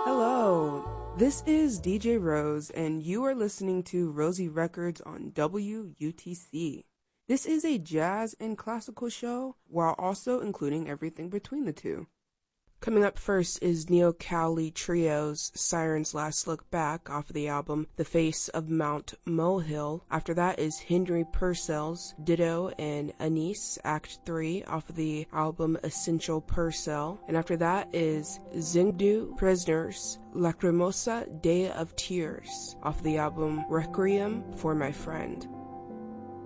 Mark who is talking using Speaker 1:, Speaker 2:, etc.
Speaker 1: Hello, this is DJ Rose, and you are listening to Rosie Records on WUTC. This is a jazz and classical show, while also including everything between the two. Coming up first is Neil Cowley Trio's Siren's Last Look Back off of the album The Face of Mount Molehill. After that is Henry Purcell's Ditto and Anise Act 3 off of the album Essential Purcell. And after that is Zingdu Prisoners Lacrimosa Day of Tears off of the album Requiem for My Friend.